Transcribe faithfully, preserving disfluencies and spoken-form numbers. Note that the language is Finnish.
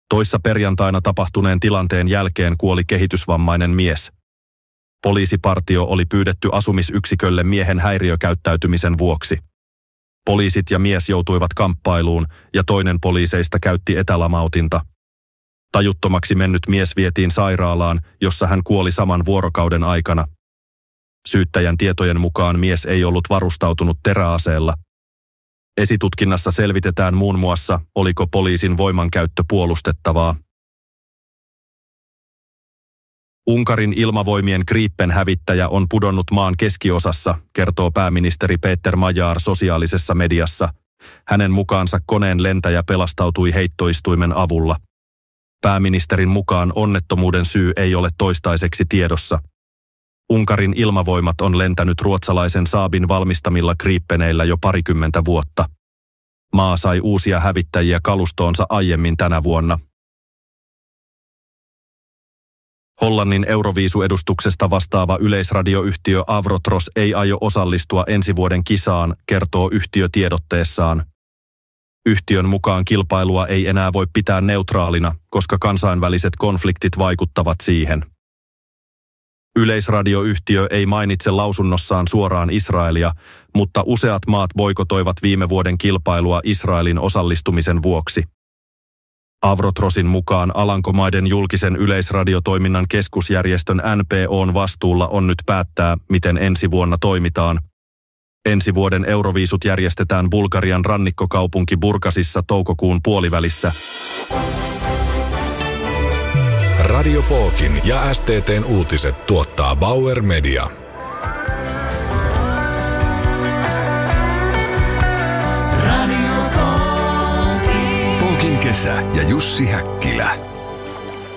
Toissa perjantaina tapahtuneen tilanteen jälkeen kuoli kehitysvammainen mies. Poliisipartio oli pyydetty asumisyksikölle miehen häiriökäyttäytymisen vuoksi. Poliisit ja mies joutuivat kamppailuun ja toinen poliiseista käytti etälamautinta. Tajuttomaksi mennyt mies vietiin sairaalaan, jossa hän kuoli saman vuorokauden aikana. Syyttäjän tietojen mukaan mies ei ollut varustautunut teräaseella. Esitutkinnassa selvitetään muun muassa, oliko poliisin voimankäyttö puolustettavaa. Unkarin ilmavoimien Gripen-hävittäjä on pudonnut maan keskiosassa, kertoo pääministeri Peter Magyar sosiaalisessa mediassa. Hänen mukaansa koneen lentäjä pelastautui heittoistuimen avulla. Pääministerin mukaan onnettomuuden syy ei ole toistaiseksi tiedossa. Unkarin ilmavoimat on lentänyt ruotsalaisen Saabin valmistamilla Gripeneillä jo parikymmentä vuotta. Maa sai uusia hävittäjiä kalustoonsa aiemmin tänä vuonna. Hollannin Euroviisu-edustuksesta vastaava yleisradioyhtiö Avrotros ei aio osallistua ensi vuoden kisaan, kertoo yhtiö tiedotteessaan. Yhtiön mukaan kilpailua ei enää voi pitää neutraalina, koska kansainväliset konfliktit vaikuttavat siihen. Yleisradioyhtiö ei mainitse lausunnossaan suoraan Israelia, mutta useat maat boikotoivat viime vuoden kilpailua Israelin osallistumisen vuoksi. Avrotrosin mukaan Alankomaiden julkisen yleisradiotoiminnan keskusjärjestön N P O:n vastuulla on nyt päättää, miten ensi vuonna toimitaan. Ensi vuoden Euroviisut järjestetään Bulgarian rannikkokaupunki Burgasissa toukokuun puolivälissä. Radio Pookin ja S T T:n uutiset tuottaa Bauer Media. Radio Pookin kesä ja Jussi Häkkilä.